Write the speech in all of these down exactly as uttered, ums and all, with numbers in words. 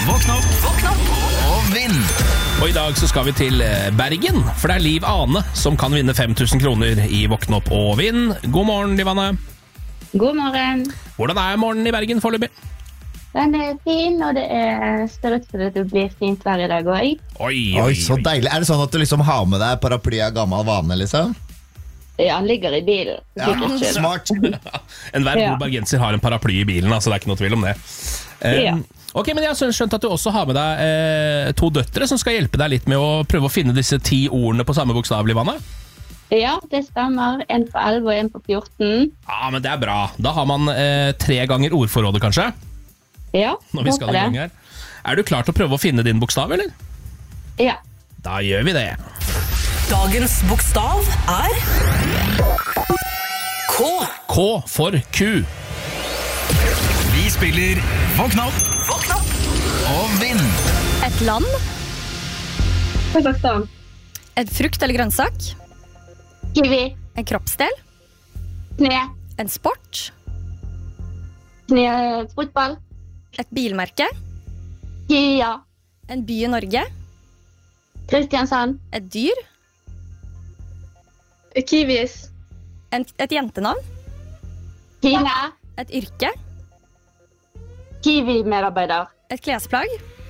Våkn opp, våkn opp og vinn. Og i dag så skal vi til Bergen, for det er Liv Ane som kan vinne fem tusen kroner i Våkn opp og vinn. God morgen, Liv Ane. God morgen. Hvordan er morgenen i Bergen foreløpig? Den er fin, og det er ser ut til at det blir fint vær i dag også. Oi, oi, Oi, så oi. deilig. Er det sånn at du liksom har med deg paraply av gammel vane, liksom? Ja, han ligger i bilen. Ja, Sikkert selv. smart. Enhver Ja. god bergenser har en paraply i bilen, altså det er ikke noe tvil om det. Eh, Ja. Ok, men jeg har skjønt at du også har med deg eh, to døtre som skal hjelpe deg litt med å prøve å finne disse ti ordene på samme bokstav, Liv Ane. Ja, det stemmer. En på elleve og en på fjorten. Ja, men det er bra. Da har man eh, tre ganger ordforrådet, kanskje, Ja, når vi skal i gang her. Er du klar til å prøve å finne din bokstav, eller? Ja. Da gjør vi det. Dagens bokstav er K. K for ku. Vi spiller Våkn opp, Våkn opp. og vinn. Et land, Hva slags sånn? et frukt eller grønnsak, Kiwi. en kroppsdel, Kne. en sport, Kne. Fotball. et bilmerke, Kia. en by i Norge, Kristiansand. et dyr, Kiwis. en, et jentenavn, Kine. et yrke, Kiwi-medarbeider. et klesplagg.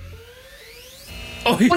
Oi,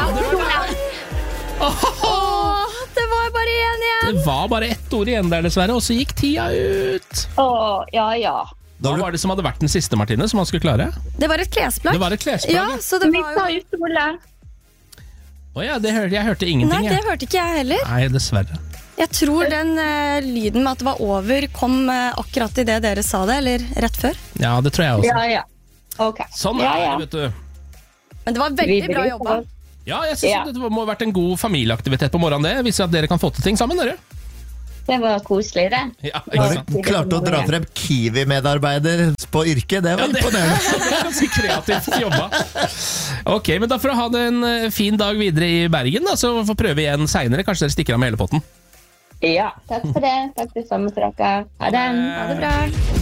Åh, det var bare én igjen! det var bare ett ord igjen der, dessverre, og så gikk tida ut. Åh, ja, ja. Hva var det som hadde vært den siste, Martine, som man skulle klare? Det var et klesplagg. Det var et klesplagg. Ja, så det Vi var tar jo... utstole. Å ja, det hørte, jeg hørte ingenting. Nei, det jeg. hørte ikke jeg heller. Nei, dessverre. Jeg tror den eh, lyden med at det var over kom eh, akkurat i det dere sa det, eller rett før. Ja, det tror jeg også. Ja, ja. Ok. Sånn ja, er ja. det, vet du. Men det var veldig bra jobba. Ja, jeg synes Ja. det må ha vært en god familieaktivitet på morgenen, det. Viser at dere kan få til ting sammen, dere. Det var koselig, det. Ja, ikke Når sant? du klarte å dra frem Kiwi-medarbeider på yrket, det var Ja, det- imponerende. Det er ganske kreativt jobba. Ok, men da får du ha det en eh, fin dag videre i Bergen, da, så får prøve igjen senere. Kanskje dere stikker av med hele potten. Ja, takk for det. Takk det samme til dere. Ha det. Ha det bra.